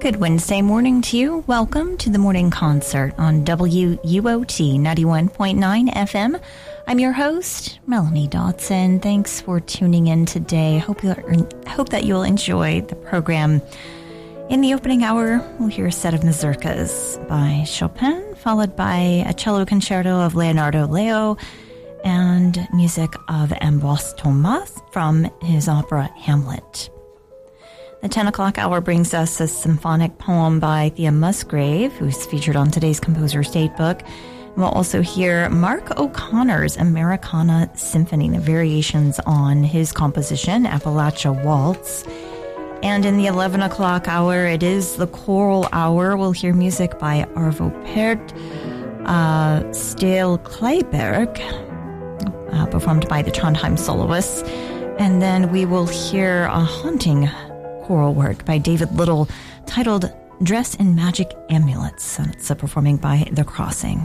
Good Wednesday morning to you. Welcome to the morning concert on WUOT 91.9 FM. I'm your host, Melanie Dotson. Thanks for tuning in today. Hope that you'll enjoy the program. In the opening hour, we'll hear a set of mazurkas by Chopin, followed by a cello concerto of Leonardo Leo and music of Ambroise Thomas from his opera Hamlet. The 10 o'clock hour brings us a symphonic poem by Thea Musgrave, who's featured on today's Composer's Datebook. We'll also hear Mark O'Connor's Americana Symphony, the variations on his composition, Appalachia Waltz. And in the 11 o'clock hour, it is the choral hour. We'll hear music by Arvo Pärt, Stale Kleiberg, performed by the Trondheim Soloists. And then we will hear a haunting choral work by David Little titled Dress in Magic Amulets. It's performing by The Crossing.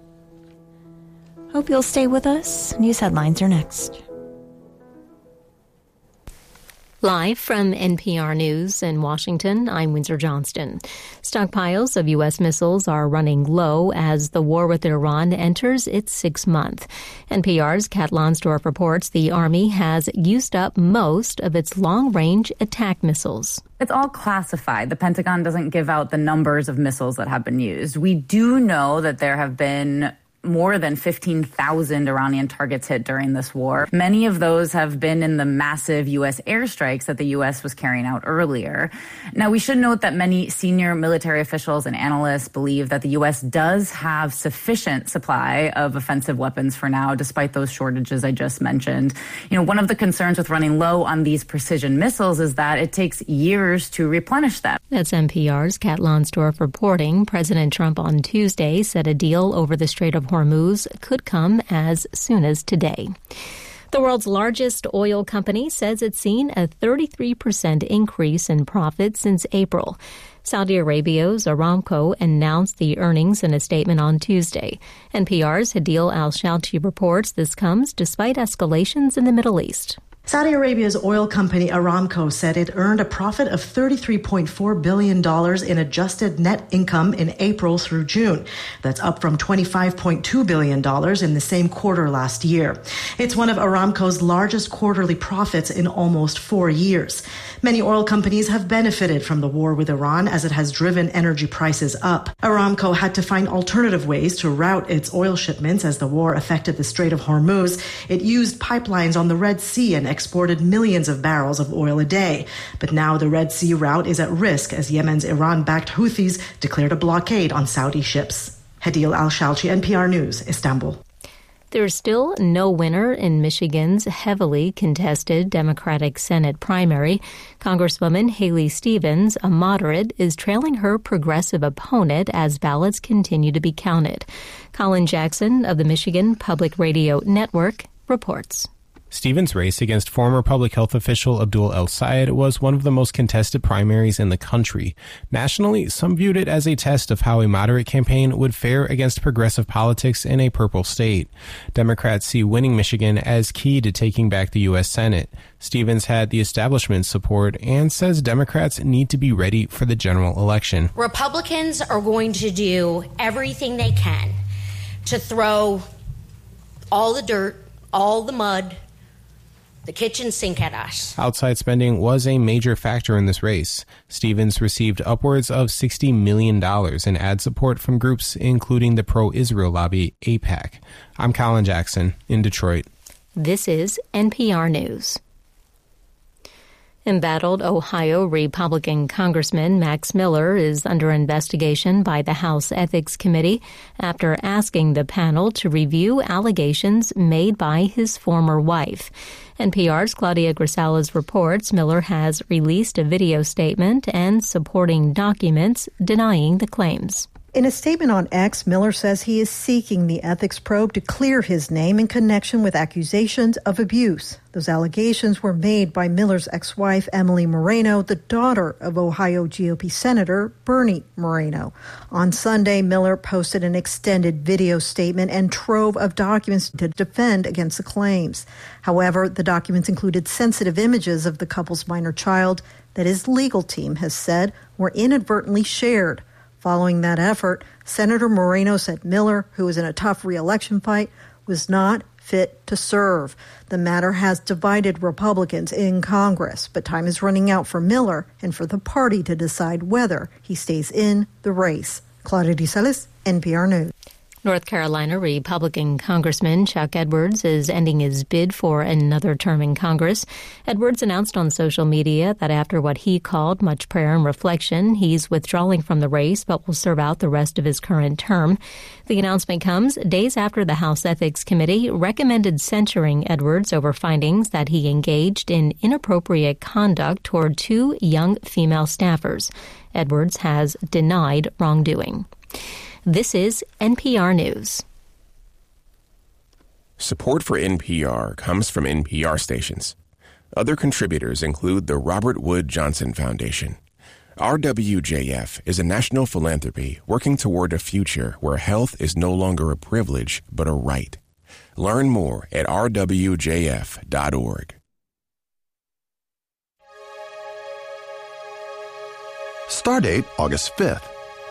Hope you'll stay with us. News headlines are next. Live from NPR News in Washington, I'm Windsor Johnston. Stockpiles of U.S. missiles are running low as the war with Iran enters its sixth month. NPR's Kat Lonsdorf reports the Army has used up most of its long-range attack missiles. It's all classified. The Pentagon doesn't give out the numbers of missiles that have been used. We do know that there have been more than 15,000 Iranian targets hit during this war. Many of those have been in the massive U.S. airstrikes that the U.S. was carrying out earlier. Now, we should note that many senior military officials and analysts believe that the U.S. does have sufficient supply of offensive weapons for now, despite those shortages I just mentioned. One of the concerns with running low on these precision missiles is that it takes years to replenish them. That's NPR's Kat Lonsdorf reporting. President Trump on Tuesday said a deal over the Strait of Hormuz could come as soon as today. The world's largest oil company says it's seen a 33% increase in profits since April. Saudi Arabia's Aramco announced the earnings in a statement on Tuesday. NPR's Hadil Al-Shalchi reports this comes despite escalations in the Middle East. Saudi Arabia's oil company Aramco said it earned a profit of $33.4 billion in adjusted net income in April through June. That's up from $25.2 billion in the same quarter last year. It's one of Aramco's largest quarterly profits in almost 4 years. Many oil companies have benefited from the war with Iran as it has driven energy prices up. Aramco had to find alternative ways to route its oil shipments as the war affected the Strait of Hormuz. It used pipelines on the Red Sea and exported millions of barrels of oil a day. But now the Red Sea route is at risk as Yemen's Iran-backed Houthis declared a blockade on Saudi ships. Hadil Al-Shalchi, NPR News, Istanbul. There's still no winner in Michigan's heavily contested Democratic Senate primary. Congresswoman Haley Stevens, a moderate, is trailing her progressive opponent as ballots continue to be counted. Colin Jackson of the Michigan Public Radio Network reports. Stevens' race against former public health official Abdul El-Sayed was one of the most contested primaries in the country. Nationally, some viewed it as a test of how a moderate campaign would fare against progressive politics in a purple state. Democrats see winning Michigan as key to taking back the U.S. Senate. Stevens had the establishment's support and says Democrats need to be ready for the general election. Republicans are going to do everything they can to throw all the dirt, all the mud, the kitchen sink at us. Outside spending was a major factor in this race. Stevens received upwards of $60 million in ad support from groups including the pro-Israel lobby AIPAC. I'm Colin Jackson in Detroit. This is NPR News. Embattled Ohio Republican Congressman Max Miller is under investigation by the House Ethics Committee after asking the panel to review allegations made by his former wife. NPR's Claudia Grisales reports Miller has released a video statement and supporting documents denying the claims. In a statement on X, Miller says he is seeking the ethics probe to clear his name in connection with accusations of abuse. Those allegations were made by Miller's ex-wife, Emily Moreno, the daughter of Ohio GOP Senator Bernie Moreno. On Sunday, Miller posted an extended video statement and trove of documents to defend against the claims. However, the documents included sensitive images of the couple's minor child that his legal team has said were inadvertently shared. Following that effort, Senator Moreno said Miller, who was in a tough re-election fight, was not fit to serve. The matter has divided Republicans in Congress, but time is running out for Miller and for the party to decide whether he stays in the race. Claudia DeSalis, NPR News. North Carolina Republican Congressman Chuck Edwards is ending his bid for another term in Congress. Edwards announced on social media that after what he called much prayer and reflection, he's withdrawing from the race but will serve out the rest of his current term. The announcement comes days after the House Ethics Committee recommended censuring Edwards over findings that he engaged in inappropriate conduct toward 2 young female staffers. Edwards has denied wrongdoing. This is NPR News. Support for NPR comes from NPR stations. Other contributors include the Robert Wood Johnson Foundation. RWJF is a national philanthropy working toward a future where health is no longer a privilege, but a right. Learn more at rwjf.org. Stardate August 5th.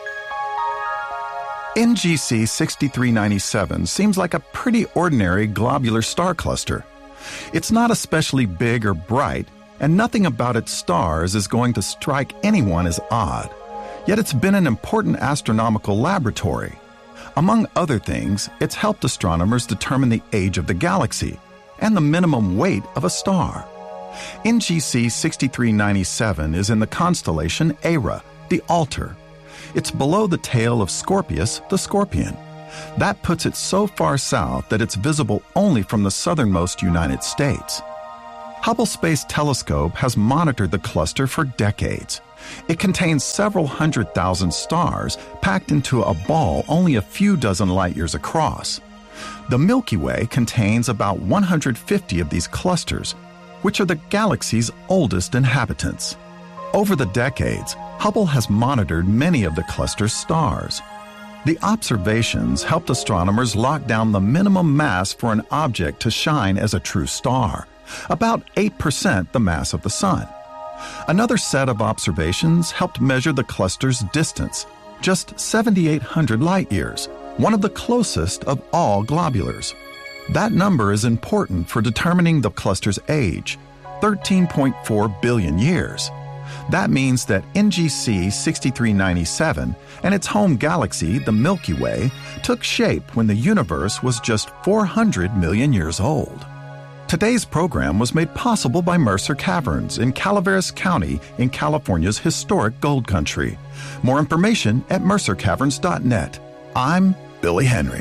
NGC 6397 seems like a pretty ordinary globular star cluster. It's not especially big or bright, and nothing about its stars is going to strike anyone as odd. Yet it's been an important astronomical laboratory. Among other things, it's helped astronomers determine the age of the galaxy and the minimum weight of a star. NGC 6397 is in the constellation Era, the Altar. It's below the tail of Scorpius, the Scorpion. That puts it so far south that it's visible only from the southernmost United States. Hubble Space Telescope has monitored the cluster for decades. It contains several 100,000 stars packed into a ball only a few dozen light years across. The Milky Way contains about 150 of these clusters, which are the galaxy's oldest inhabitants. Over the decades, Hubble has monitored many of the cluster's stars. The observations helped astronomers lock down the minimum mass for an object to shine as a true star, about 8% the mass of the Sun. Another set of observations helped measure the cluster's distance, just 7,800 light years, one of the closest of all globulars. That number is important for determining the cluster's age, 13.4 billion years. That means that NGC 6397 and its home galaxy, the Milky Way, took shape when the universe was just 400 million years old. Today's program was made possible by Mercer Caverns in Calaveras County in California's historic gold country. More information at mercercaverns.net. I'm Billy Henry.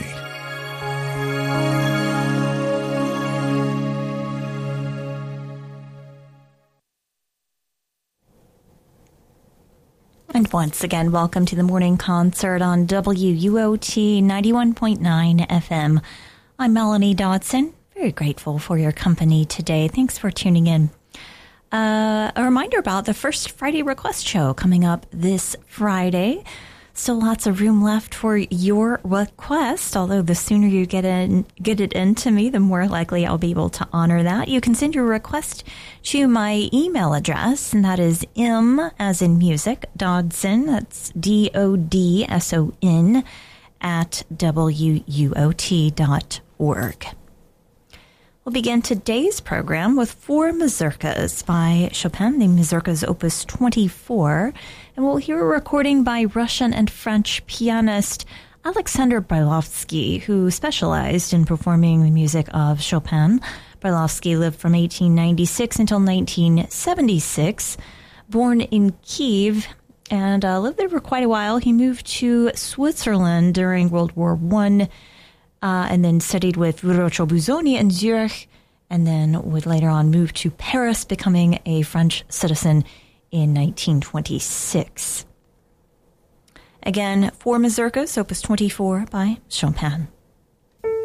And once again, welcome to the morning concert on WUOT 91.9 FM. I'm Melanie Dodson. Very grateful for your company today. Thanks for tuning in. A reminder about the First Friday Request Show coming up this Friday. Still lots of room left for your request, although the sooner you get it into me, the more likely I'll be able to honor that. You can send your request to my email address, and that is M as in music, Dodson, that's DODSON, at WUOT.org. We'll begin today's program with 4 mazurkas by Chopin, the Mazurkas Opus 24, and we'll hear a recording by Russian and French pianist Alexander Bailovsky, who specialized in performing the music of Chopin. Bailovsky lived from 1896 until 1976, born in Kiev, and lived there for quite a while. He moved to Switzerland during World War I, and then studied with Ludovico Busoni in Zurich, and then would later on move to Paris, becoming a French citizen in 1926. Again, 4 mazurkas, Opus 24 by Chopin.